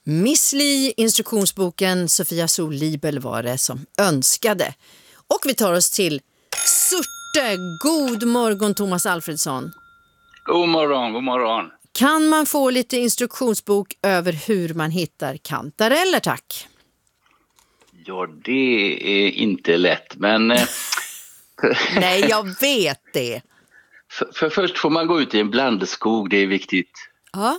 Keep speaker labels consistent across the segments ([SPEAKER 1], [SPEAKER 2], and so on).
[SPEAKER 1] Miss Li, instruktionsboken Sofia Sol-Libel var det som önskade. Och vi tar oss till Surte. God morgon Thomas Alfredsson.
[SPEAKER 2] God morgon, god morgon.
[SPEAKER 1] Kan man få lite instruktionsbok över hur man hittar kantareller, tack?
[SPEAKER 2] Ja, det är inte lätt, men...
[SPEAKER 1] Nej, jag vet det.
[SPEAKER 2] För först får man gå ut i en blandskog, det är viktigt.
[SPEAKER 1] Ja.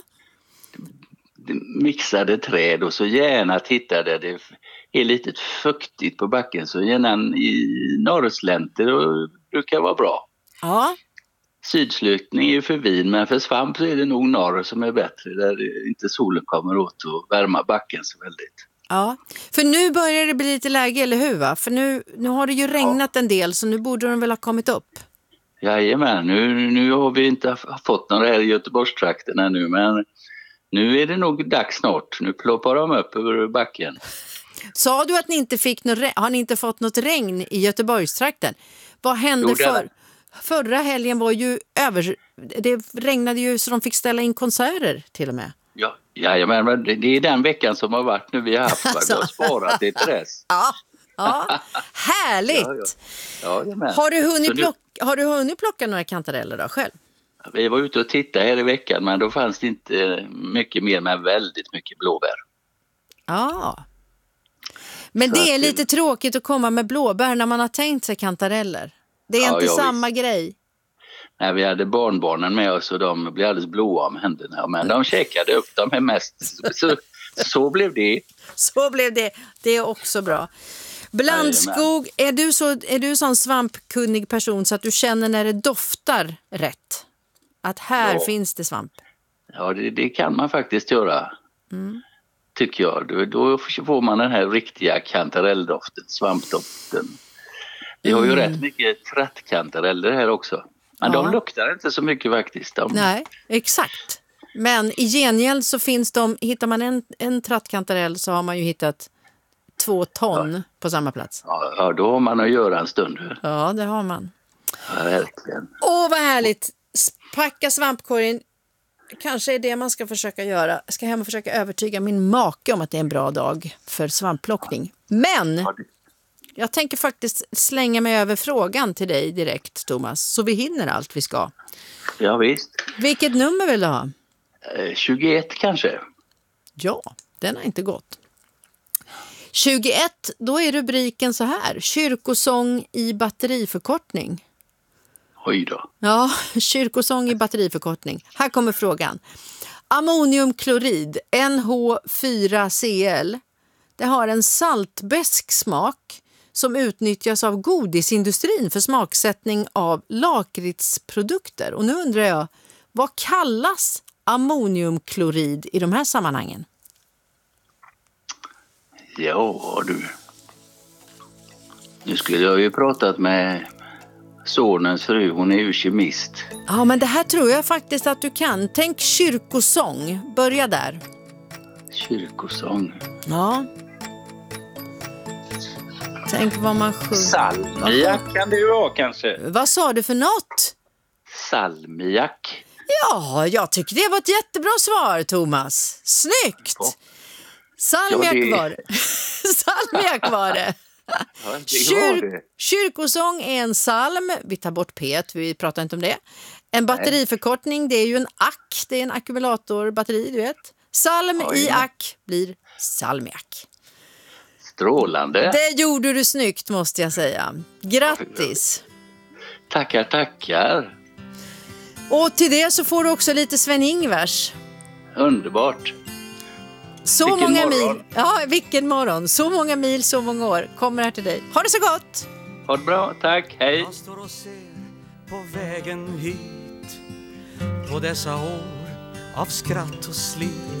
[SPEAKER 2] Mixade träd och så gärna titta där det är lite fuktigt på backen, så gärna i norrslänter och brukar vara bra.
[SPEAKER 1] Ja.
[SPEAKER 2] Sydslutning är ju för vin, men för svamp så är det nog norr som är bättre, där inte solen kommer åt och värma backen så väldigt.
[SPEAKER 1] Ja, för nu börjar det bli lite läge, eller hur va? För nu har det ju regnat en del, så nu borde de väl ha kommit upp.
[SPEAKER 2] Jajamän, nu har vi inte fått några här i Göteborgstrakten ännu, men nu är det nog dags snart. Nu ploppar de upp över backen.
[SPEAKER 1] Sa du att ni inte fick har ni inte fått något regn i Göteborgstrakten? Vad hände förra helgen var ju det regnade ju så de fick ställa in konserter till och med.
[SPEAKER 2] Jajamän, men det är den veckan som har varit nu vi har haft. Alltså. Jag har sparat det till dess.
[SPEAKER 1] Ja, härligt!
[SPEAKER 2] Ja,
[SPEAKER 1] har du hunnit plocka några kantareller då själv?
[SPEAKER 2] Vi var ute och tittade här i veckan, men då fanns det inte mycket mer, men väldigt mycket blåbär.
[SPEAKER 1] Ja. Men det är lite tråkigt att komma med blåbär när man har tänkt sig kantareller. Det är inte samma grej.
[SPEAKER 2] Nej, vi hade barnbarnen med oss och de blev alldeles blåa om händerna. Men de käkade upp dem här mest. Så blev det.
[SPEAKER 1] Så blev det. Det är också bra. Blandskog, är du sån svampkunnig person så att du känner när det doftar rätt? Att här finns det svamp? Ja,
[SPEAKER 2] det kan man faktiskt göra. Tycker jag. Då får man den här riktiga kantarelldoften, svampdoften. Vi har ju rätt mycket trattkantareller här också. Men de luktar inte så mycket faktiskt.
[SPEAKER 1] Nej, exakt. Men i gengäld så hittar man en trattkantarell så har man ju hittat 2 ton på samma plats.
[SPEAKER 2] Ja, då har man att göra en stund.
[SPEAKER 1] Ja, det har man.
[SPEAKER 2] Ja, verkligen.
[SPEAKER 1] Åh, vad härligt. Packa svampkorgen. Kanske är det man ska försöka göra. Jag ska hem och försöka övertyga min make om att det är en bra dag för svampplockning. Men... jag tänker faktiskt slänga mig över frågan till dig direkt, Thomas, så vi hinner allt vi ska.
[SPEAKER 2] Ja, visst.
[SPEAKER 1] Vilket nummer vill du ha?
[SPEAKER 2] 21 kanske.
[SPEAKER 1] Ja, den har inte gått. 21, då är rubriken så här. Kyrkosång i batteriförkortning.
[SPEAKER 2] Oj då.
[SPEAKER 1] Ja, kyrkosång i batteriförkortning. Här kommer frågan. Ammoniumklorid, NH4Cl. Det har en saltbesk smak som utnyttjas av godisindustrin för smaksättning av lakritsprodukter. Och nu undrar jag, vad kallas ammoniumklorid i de här sammanhangen?
[SPEAKER 2] Ja du. Nu skulle jag ju pratat med sonens fru, hon är ju kemist.
[SPEAKER 1] Ja, men det här tror jag faktiskt att du kan. Tänk kyrkosång, börja där.
[SPEAKER 2] Kyrkosång.
[SPEAKER 1] Ja. Tänk vad man sjunger.
[SPEAKER 2] Salmiak kan det ju vara kanske.
[SPEAKER 1] Vad sa du för något?
[SPEAKER 2] Salmiak.
[SPEAKER 1] Ja, jag tycker det var ett jättebra svar, Thomas. Snyggt! Salmiak var det. Salmiak var det. Kyrkosång är en salm. Vi tar bort P, vi pratar inte om det. En batteriförkortning, det är ju en ack. Det är en ackumulatorbatteri, du vet. Salm i ack blir salmiak.
[SPEAKER 2] Strålande.
[SPEAKER 1] Det gjorde du snyggt, måste jag säga. Grattis.
[SPEAKER 2] Tackar.
[SPEAKER 1] Och till det så får du också lite Sven-Ingvars.
[SPEAKER 2] Underbart.
[SPEAKER 1] Så vilken många morgon. Mil. Ja, vilken morgon. Så många mil, så många år. Kommer här till dig. Ha det så gott.
[SPEAKER 2] Ha det bra, tack. Hej.
[SPEAKER 3] Jag står och ser på vägen hit, på dessa år av skratt och slit.